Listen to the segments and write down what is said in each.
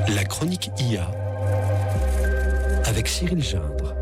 La chronique IA avec Cyril Gindre.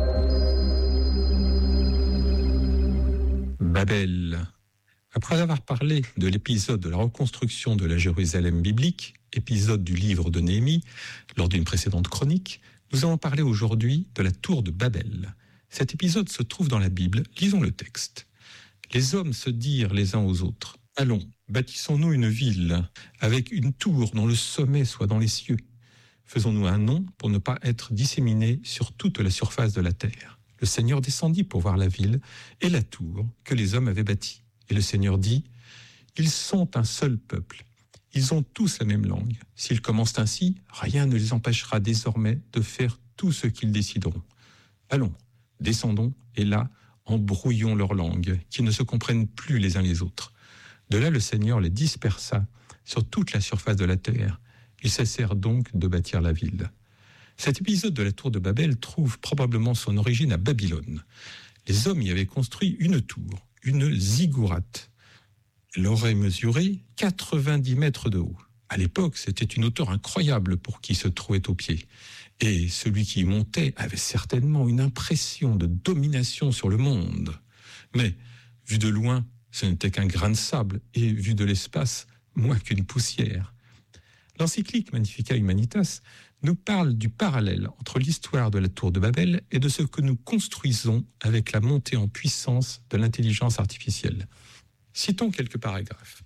Babel. Après avoir parlé de l'épisode de la reconstruction de la Jérusalem biblique, épisode du livre de Néhémie, lors d'une précédente chronique, nous allons parler aujourd'hui de la tour de Babel. Cet épisode se trouve dans la Bible, lisons le texte. Les hommes se dirent les uns aux autres, « Allons, bâtissons-nous une ville, avec une tour dont le sommet soit dans les cieux. Faisons-nous un nom pour ne pas être disséminés sur toute la surface de la terre. » Le Seigneur descendit pour voir la ville et la tour que les hommes avaient bâtie. Et le Seigneur dit, « Ils sont un seul peuple. Ils ont tous la même langue. S'ils commencent ainsi, rien ne les empêchera désormais de faire tout ce qu'ils décideront. Allons, descendons, et là, embrouillons leur langue, qu'ils ne se comprennent plus les uns les autres. » De là, le Seigneur les dispersa sur toute la surface de la terre. Ils cessèrent donc de bâtir la ville. Cet épisode de la tour de Babel trouve probablement son origine à Babylone. Les hommes y avaient construit une tour, une ziggourate. Elle aurait mesuré 90 mètres de haut. À l'époque, c'était une hauteur incroyable pour qui se trouvait au pied. Et celui qui y montait avait certainement une impression de domination sur le monde. Mais, vu de loin, ce n'était qu'un grain de sable, et vu de l'espace, moins qu'une poussière. L'encyclique Magnificat Humanitas nous parle du parallèle entre l'histoire de la tour de Babel et de ce que nous construisons avec la montée en puissance de l'intelligence artificielle. Citons quelques paragraphes.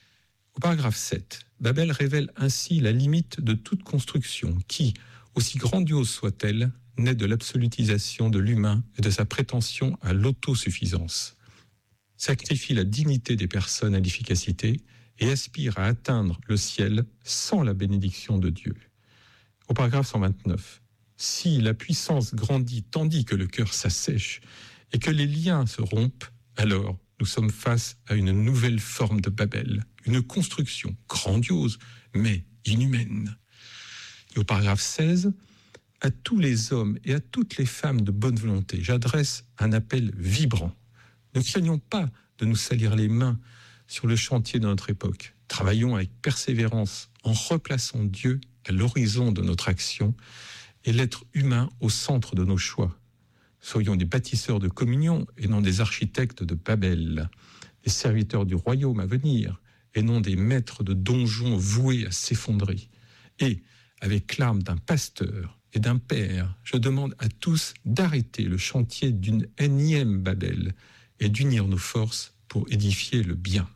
Au paragraphe 7, Babel révèle ainsi la limite de toute construction qui, aussi grandiose soit-elle, naît de l'absolutisation de l'humain et de sa prétention à l'autosuffisance. Sacrifie la dignité des personnes à l'efficacité et aspire à atteindre le ciel sans la bénédiction de Dieu. Au paragraphe 129, si la puissance grandit tandis que le cœur s'assèche et que les liens se rompent, alors nous sommes face à une nouvelle forme de Babel, une construction grandiose mais inhumaine. Et au paragraphe 16, à tous les hommes et à toutes les femmes de bonne volonté, j'adresse un appel vibrant. Ne craignons pas de nous salir les mains sur le chantier de notre époque. Travaillons avec persévérance en replaçant Dieu à l'horizon de notre action et l'être humain au centre de nos choix. Soyons des bâtisseurs de communion et non des architectes de Babel, des serviteurs du royaume à venir et non des maîtres de donjons voués à s'effondrer. Et, avec l'âme d'un pasteur et d'un père, je demande à tous d'arrêter le chantier d'une énième Babel et d'unir nos forces pour édifier le bien.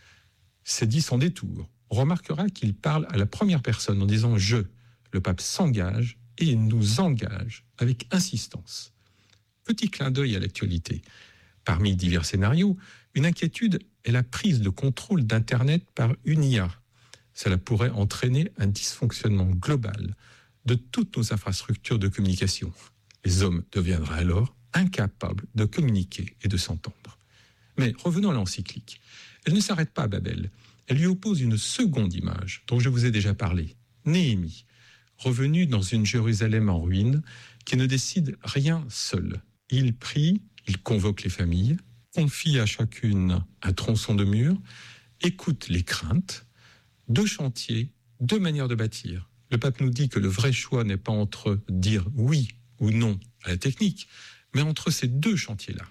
C'est dit sans détour. On remarquera qu'il parle à la première personne en disant « je ». Le pape s'engage et nous engage avec insistance. Petit clin d'œil à l'actualité. Parmi divers scénarios, une inquiétude est la prise de contrôle d'Internet par une IA. Cela pourrait entraîner un dysfonctionnement global de toutes nos infrastructures de communication. Les hommes deviendraient alors incapables de communiquer et de s'entendre. Mais revenons à l'encyclique. Elle ne s'arrête pas à Babel. Elle lui oppose une seconde image dont je vous ai déjà parlé. Néhémie, revenu dans une Jérusalem en ruine, qui ne décide rien seul. Il prie, il convoque les familles, confie à chacune un tronçon de mur, écoute les craintes, 2 chantiers, 2 manières de bâtir. Le pape nous dit que le vrai choix n'est pas entre dire oui ou non à la technique, mais entre ces 2 chantiers-là.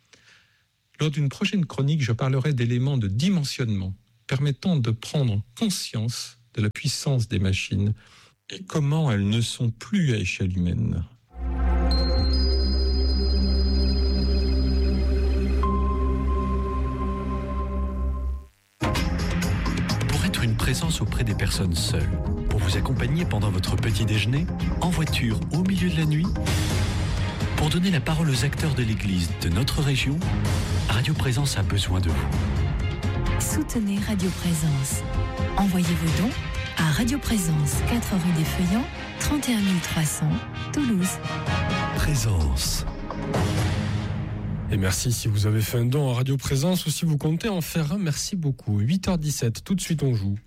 Lors d'une prochaine chronique, je parlerai d'éléments de dimensionnement permettant de prendre conscience de la puissance des machines et comment elles ne sont plus à échelle humaine. Pour être une présence auprès des personnes seules, pour vous accompagner pendant votre petit déjeuner, en voiture, au milieu de la nuit, pour donner la parole aux acteurs de l'Église de notre région, Radio Présence a besoin de vous. Soutenez Radio Présence. Envoyez vos dons à Radio Présence, 4 rue des Feuillants, 31 300, Toulouse. Présence. Et merci si vous avez fait un don à Radio Présence ou si vous comptez en faire un, merci beaucoup. 8h17, tout de suite on joue.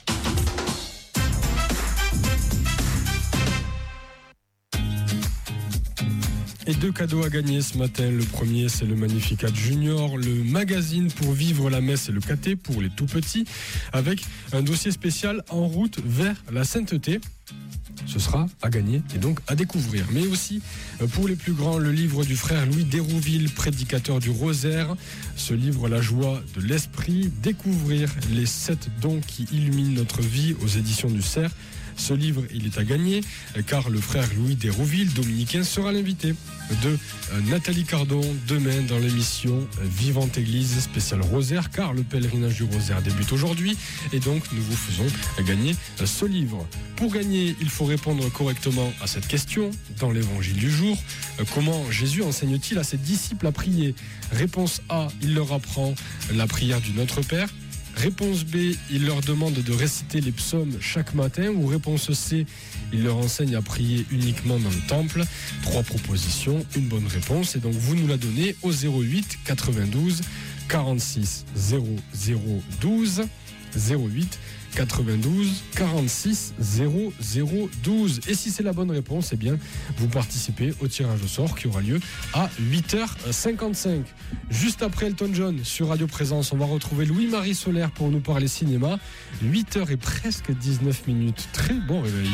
Et 2 cadeaux à gagner ce matin. Le premier, c'est le Magnificat Junior, le magazine pour vivre la messe et le caté pour les tout petits, avec un dossier spécial en route vers la sainteté. Ce sera à gagner et donc à découvrir. Mais aussi, pour les plus grands, le livre du frère Louis d'Hérouville, prédicateur du Rosaire. Ce livre, La joie de l'esprit, découvrir les 7 dons qui illuminent notre vie aux éditions du Cerf. Ce livre, il est à gagner car le frère Louis d'Hérouville, dominicain, sera l'invité de Nathalie Cardon demain dans l'émission Vivante Église spéciale Rosaire, car le pèlerinage du Rosaire débute aujourd'hui et donc nous vous faisons gagner ce livre. Pour gagner, il faut répondre correctement à cette question dans l'évangile du jour. Comment Jésus enseigne-t-il à ses disciples à prier ? Réponse A, il leur apprend la prière du Notre Père. Réponse B, il leur demande de réciter les psaumes chaque matin. Ou réponse C, il leur enseigne à prier uniquement dans le temple. 3 propositions, une bonne réponse. Et donc vous nous la donnez au 08 92 46 00 12. 08 92 46 00 12. Et si c'est la bonne réponse, eh bien, vous participez au tirage au sort qui aura lieu à 8h55. Juste après Elton John sur Radio Présence, on va retrouver Louis-Marie Solaire pour nous parler cinéma. 8h et presque 19 minutes. Très bon réveil.